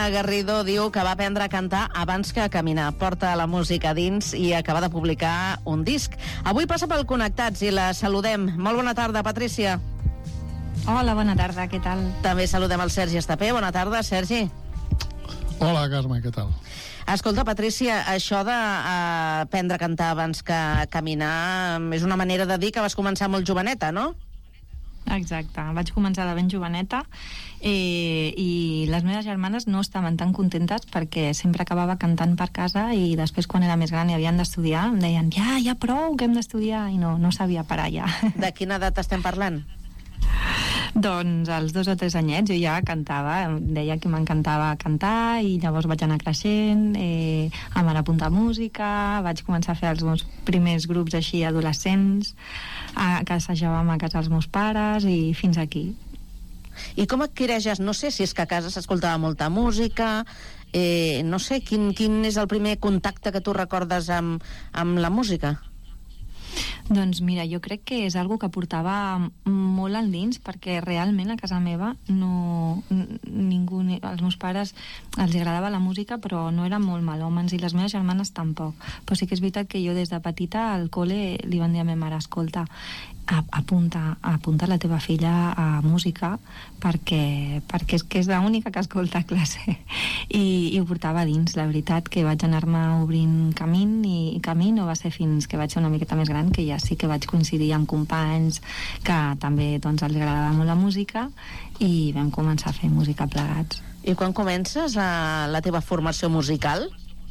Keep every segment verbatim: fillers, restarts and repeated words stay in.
Garrido diu que va aprendre a cantar abans que a caminar. Porta la música dins i acaba de publicar un disc. Avui passa pel Connectats i la saludem. Molt bona tarda, Patrícia. Hola, bona tarda, què tal? També saludem el Sergi Estapé. Bona tarda, Sergi. Hola, Carme, què tal? Escolta, Patrícia, això d'aprendre a cantar abans que a caminar és una manera de dir que vas començar molt joveneta, no? Exacte, vaig començar de ben joveneta eh, i les meves germanes no estaven tan contentes perquè sempre acabava cantant per casa i després quan era més gran i havien d'estudiar em deien, ja, ja prou que hem d'estudiar, i no, no sabia parar ja. De quina edat estem parlant? Doncs als dos o tres anyets jo ja cantava, em deia que m'encantava cantar i llavors vaig anar creixent, eh, em van apuntar a música, vaig començar a fer els meus primers grups així adolescents, a, que assajàvem a casa els meus pares i fins aquí. I com adquireixes? No sé si és que a casa s'escoltava molta música, eh, no sé, quin, quin és el primer contacte que tu recordes amb, amb la música? Doncs mira, jo crec que és algo que portava molt endins perquè realment a casa meva no, ningú, als meus pares els agradava la música però no eren molt melòmans i les meves germanes tampoc, però sí que és veritat que jo des de petita al col·le li van dir a ma mare, escolta, apunta, apunta la teva filla a música perquè, perquè és que és l'única que escolta a classe i, i ho portava dins, la veritat que vaig anar-me obrint camí i, i camí no va ser fins que vaig ser una miqueta més gran que ja sí que vaig coincidir amb companys que també doncs, els agradava molt la música i vam començar a fer música plegats. I quan comences a la teva formació musical?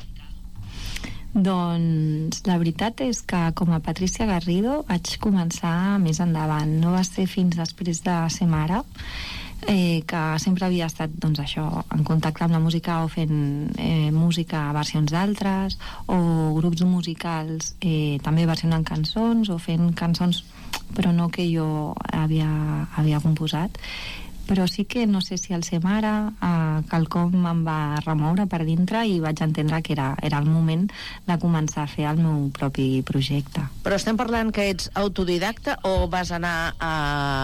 Doncs la veritat és que com a Patrícia Garrido vaig començar més endavant, no va ser fins després de ser mare, eh, que sempre havia estat doncs això, en contacte amb la música o fent eh, música a versions d'altres o grups musicals eh, també versionant cançons o fent cançons però no que jo havia, havia composat, però sí que no sé si al ser mare eh, quelcom em va remoure per dintre i vaig entendre que era, era el moment de començar a fer el meu propi projecte. Però estem parlant que ets autodidacta o vas anar a